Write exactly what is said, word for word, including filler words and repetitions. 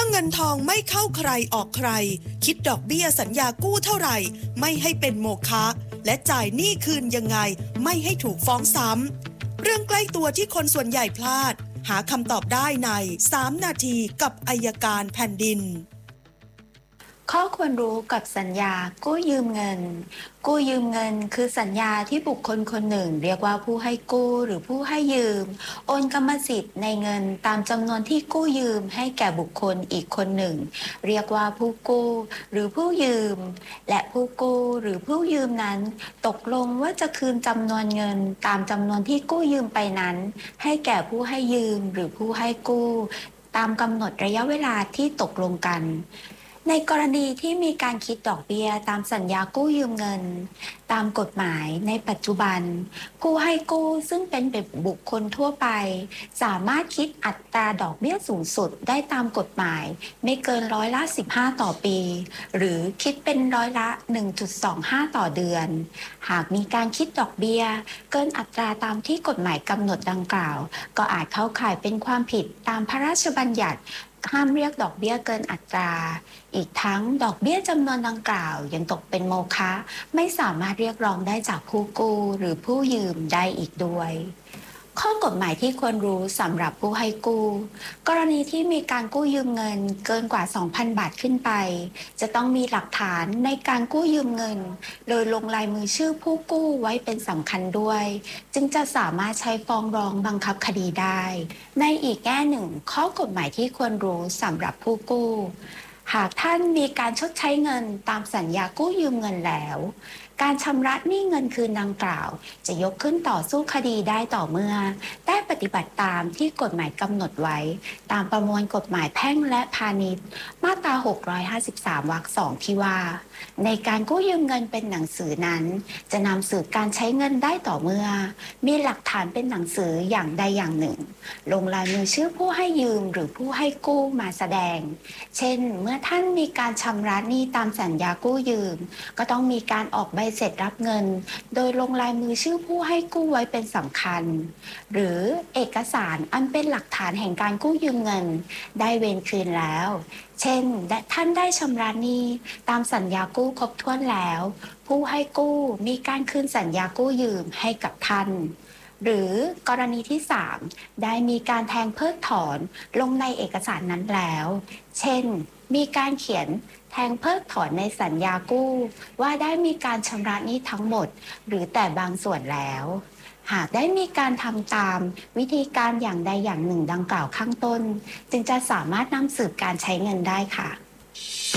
เงินทองไม่เข้าใครออกใครคิดดอกเบี้ยสัญญากู้เท่าไหร่ไม่ให้เป็นโมฆะและจ่ายหนี้คืนยังไงไม่ให้ถูกฟ้องซ้ำเรื่องใกล้ตัวที่คนส่วนใหญ่พลาดหาคำตอบได้ในสามนาทีกับอัยการแผ่นดินข้อควรรู้กับสัญญากู้ยืมเงินกู้ยืมเงินคือสัญญาที่บุคคลคนหนึ่งเรียกว่าผู้ให้กู้หรือผู้ให้ยืมโอนกรรมสิทธิ์ในเงินตามจำนวนที่กู้ยืมให้แก่บุคคลอีกคนหนึ่งเรียกว่าผู้กู้หรือผู้ยืมและผู้กู้หรือผู้ยืมนั้นตกลงว่าจะคืนจำนวนเงินตามจำนวนที่กู้ยืมไปนั้นให้แก่ผู้ให้ยืมหรือผู้ให้กู้ตามกำหนดระยะเวลาที่ตกลงกันในกรณีที่มีการคิดดอกเบี้ยตามสัญญากู้ยืมเงินตามกฎหมายในปัจจุบันผู้ให้กู้ซึ่งเป็นบุคคลทั่วไปสามารถคิดอัตราดอกเบี้ยสูงสุดได้ตามกฎหมายไม่เกินร้อยละสิบห้าต่อปีหรือคิดเป็นร้อยละ หนึ่งจุดสองห้า ต่อเดือนหากมีการคิดดอกเบี้ยเกินอัตราตามที่กฎหมายกำหนดดังกล่าวก็อาจเข้าข่ายเป็นความผิดตามพระราชบัญญัติห้ามเรียกดอกเบี้ยเกินอัตราอีกทั้งดอกเบี้ยจำนวนดังกล่าวยังตกเป็นโมฆะไม่สามารถเรียกร้องได้จากผู้กู้หรือผู้ยืมได้อีกด้วยข้อกฎหมายที่ควรรู้สำหรับผู้ให้กู้กรณีที่มีการกู้ยืมเงินเกินกว่า สองพัน บาทขึ้นไปจะต้องมีหลักฐานในการกู้ยืมเงินโดยลงลายมือชื่อผู้กู้ไว้เป็นสำคัญด้วยจึงจะสามารถใช้ฟ้องร้องบังคับคดีได้ในอีกแง่หนึ่งข้อกฎหมายที่ควรรู้สำหรับผู้กู้หากท่านมีการชดใช้เงินตามสัญญากู้ยืมเงินแล้วการชำระหนี้เงินคืนดังกล่าวจะยกขึ้นต่อสู้คดีได้ต่อเมื่อได้ปฏิบัติตามที่กฎหมายกำหนดไว้ตามประมวลกฎหมายแพ่งและพาณิชย์มาตราหกร้อยห้าสิบสามวรรคสองที่ว่าในการกู้ยืมเงินเป็นหนังสือนั้นจะนำสื่อการใช้เงินได้ต่อเมื่อมีหลักฐานเป็นหนังสืออย่างใดอย่างหนึ่งลงลายมือชื่อผู้ให้ยืมหรือผู้ให้กู้มาแสดงเช่นเมื่อท่านมีการชำระหนี้ตามสัญญากู้ยืมก็ต้องมีการออกใบเสร็จรับเงินโดยลงลายมือชื่อผู้ให้กู้ไว้เป็นสำคัญหรือเอกสารอันเป็นหลักฐานแห่งการกู้ยืมเงินได้เวรคืนแล้วเช่นท่านได้ชำระหนี้ตามสัญญากู้ครบถ้วนแล้วผู้ให้กู้มีการคืนสัญญากู้ยืมให้กับท่านหรือกรณีที่สามได้มีการแทงเพิกถอนลงในเอกสารนั้นแล้วเช่นมีการเขียนแทงเพิกถอนในสัญญากู้ว่าได้มีการชำระหนี้ทั้งหมดหรือแต่บางส่วนแล้วหากได้มีการทำตามวิธีการอย่างใดอย่างหนึ่งดังกล่าวข้างต้นจึงจะสามารถนำสืบการใช้เงินได้ค่ะ